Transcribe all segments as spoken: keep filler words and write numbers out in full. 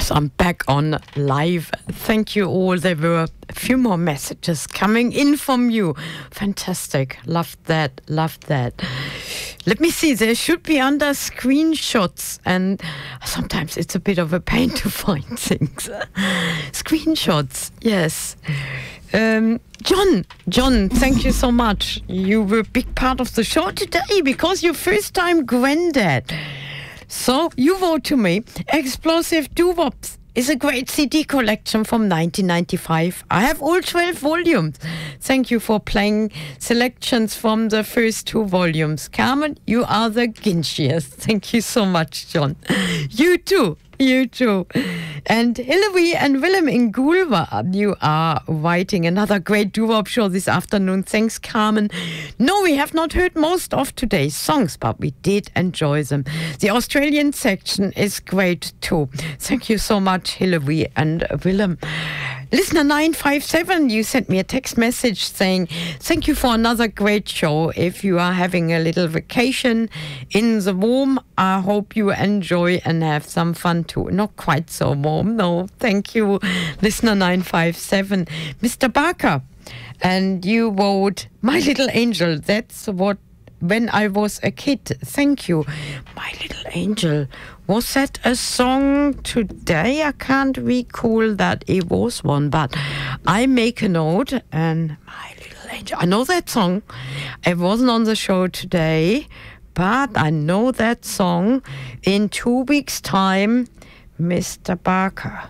Yes, I'm back on live. Thank you all. There were a few more messages coming in from you. Fantastic. Loved that. Loved that. Let me see. There should be under screenshots, and sometimes it's a bit of a pain to find things. Screenshots. Yes. Um, John, John, thank you so much. You were a big part of the show today because you're first time granddad. So you wrote to me, Explosive Doo-Wops is a great C D collection from nineteen ninety-five. I have all twelve volumes. Thank you for playing selections from the first two volumes. Carmen, you are the Ginchiest. Thank you so much, John. You too. You too. And Hilary and Willem in Gulva, you are writing another great doo-wop show this afternoon. Thanks, Carmen. No, we have not heard most of today's songs, but we did enjoy them. The Australian section is great too. Thank you so much, Hilary and Willem. Listener nine five seven, you sent me a text message saying, thank you for another great show. If you are having a little vacation in the warm, I hope you enjoy and have some fun too. Not quite so warm, no. Thank you, listener nine five seven. Mister Barker, and you wrote, My Little Angel, that's what, when I was a kid. Thank you. My Little Angel. Was that a song today? I can't recall that it was one, but I make a note, and My Little Angel. I know that song. It wasn't on the show today, but I know that song. In two weeks' time, Mister Barker.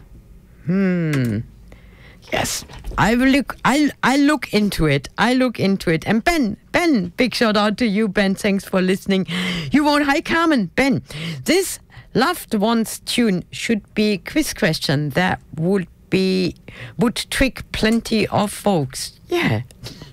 Hmm. Yes, I will look. I I look into it. I look into it. And Ben, Ben, big shout out to you, Ben. Thanks for listening. You wrote, hi Carmen, Ben. This Loved Ones tune should be quiz question. That would be would trick plenty of folks. Yeah,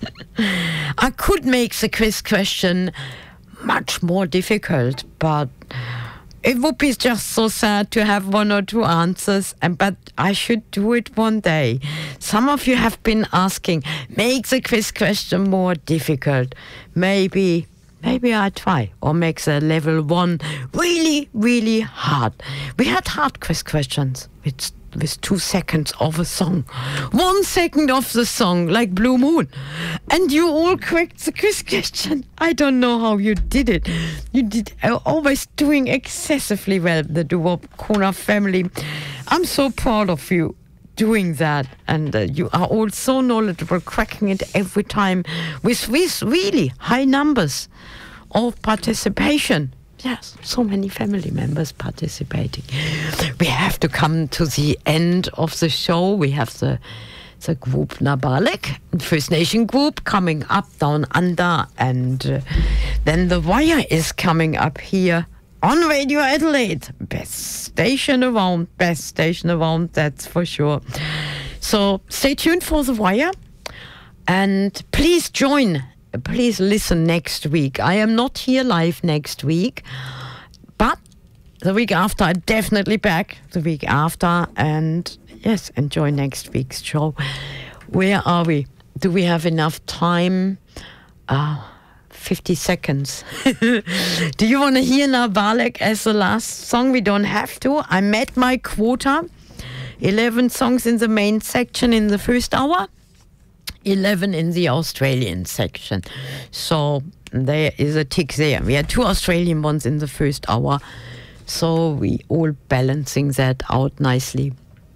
I could make the quiz question much more difficult, but it would be just so sad to have one or two answers, and but I should do it one day. Some of you have been asking, make the quiz question more difficult. Maybe, maybe I try, or make the level one really, really hard. We had hard quiz questions with, with two seconds of a song. One second of the song, like Blue Moon. And you all cracked the quiz question. I don't know how you did it. You did uh, always doing excessively well, the Doo-Wop Kona family. I'm so proud of you doing that. And uh, you are all so knowledgeable, cracking it every time with, with really high numbers of participation. Yes, so many family members participating. We have to come to the end of the show. We have the the group Nabalek, First Nation group, coming up down under, and uh, then The Wire is coming up here on Radio Adelaide. Best station around, best station around, that's for sure. So stay tuned for The Wire, and please join. Please listen next week. I am not here live next week, but the week after, I'm definitely back the week after. And yes, enjoy next week's show. Where are we? Do we have enough time? Uh, fifty seconds. Do you want to hear Nabalek as the last song? We don't have to. I met my quota. eleven songs in the main section in the first hour. eleven in the Australian section. So there is a tick there. We had two Australian ones in the first hour. So we all balancing that out nicely.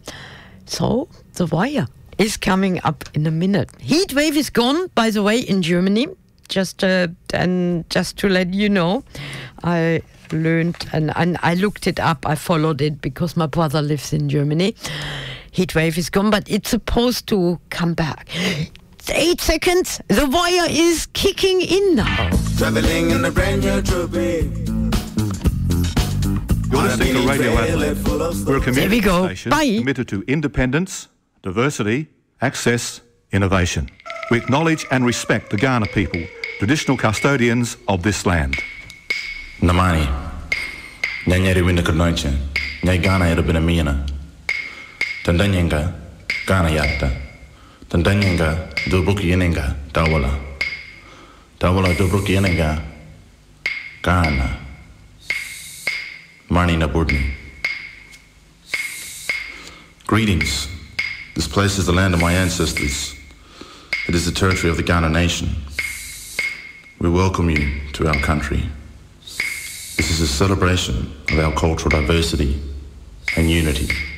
So The Wire is coming up in a minute. Heat wave is gone, by the way, in Germany. Just uh, and just to let you know, I learned and, and I looked it up. I followed it because my brother lives in Germany. Heat wave is gone, but it's supposed to come back. Eight seconds. The Wire is kicking in now. Traveling in a brand new You're listening to Radio Adelaide. We're a community go. station Bye. committed to independence, diversity, access, innovation. We acknowledge and respect the Kaurna people, traditional custodians of this land. Namani, Nyanyari Winnakarnoicha, Nyagana Erabinamina, Tandanyenga, Ghana Yatta, Tandanyenga, Dubuki Yenenga, Tawala, Tawala Dubuki Yenenga, Ghana, Mani Nabudni. Greetings. This place is the land of my ancestors. It is the territory of the Kaurna Nation. We welcome you to our country. This is a celebration of our cultural diversity and unity.